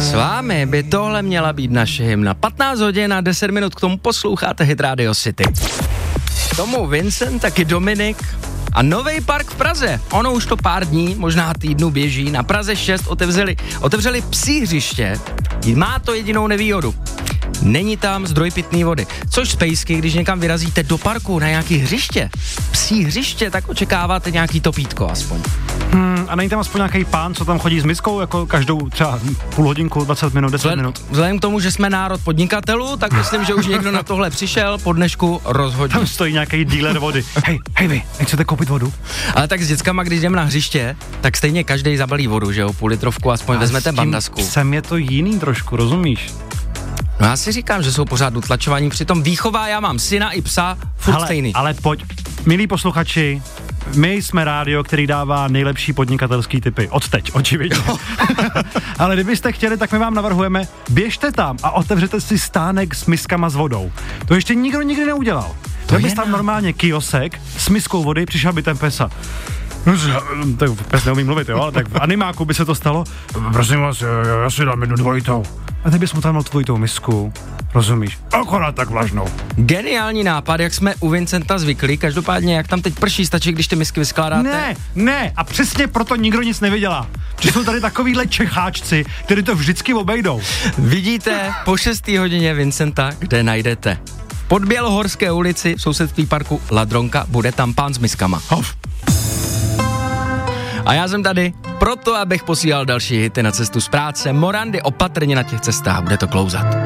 S vámi by tohle měla být naše hymna. 15 hodin a 10 minut k tomu posloucháte Hit Radio City. Tomu Vincent, taky Dominik a novej park v Praze. Ono už to pár dní, možná týdnů běží. Na Praze 6 otevřeli psí hřiště. Má to jedinou nevýhodu. Není tam zdroj pitné vody. Což z pejsky, když někam vyrazíte do parku na nějaký hřiště, psí hřiště, tak očekáváte nějaký topítko aspoň. A není tam aspoň nějaký pán, co tam chodí s miskou, jako každou třeba půl hodinku, 20 minut, 10 minut? Vzhledem k tomu, že jsme národ podnikatelů, tak myslím, že už někdo na tohle přišel, po dnešku rozhodně. Tam stojí nějaký dealer vody. Hej vy, nechcete koupit vodu? Ale tak s dětskama, když jdeme na hřiště, tak stejně každý zabalí vodu, že jo, půl litrovku, aspoň vezmete bandasku. Psem je to jiný trošku, rozumíš? No já si říkám, že jsou pořád utlačovaní, přitom výchova, já mám syna i psa, furt stejný. Ale pojď, milí posluchači, my jsme rádio, který dává nejlepší podnikatelský tipy. Odteď, očividně. Ale kdybyste chtěli, tak my vám navrhujeme, běžte tam a otevřete si stánek s miskama s vodou. To ještě nikdo nikdy neudělal. To bys tam normálně kiosek s miskou vody, přišel by ten pesa. Tak pes neumí mluvit, jo, ale tak v animáku by se to stalo. Prosím vás, já si dám jednu dvojitou. A ty bys mu tam dal tvojitou misku, rozumíš? Akorát tak vlažnou. Geniální nápad, jak jsme u Vincenta zvykli, každopádně jak tam teď prší, stačí, když ty misky vyskládáte. Ne, a přesně proto nikdo nic nevydělá. Že jsou tady takovýhle čecháčci, kteří to vždycky obejdou. Vidíte po 6. hodině Vincenta, kde najdete. Pod Bělohorské ulici v sousedství parku Ladronka bude tam pán s miskama. A já jsem tady proto, abych posílal další hity na cestu z práce. Morandy opatrně na těch cestách, bude to klouzat.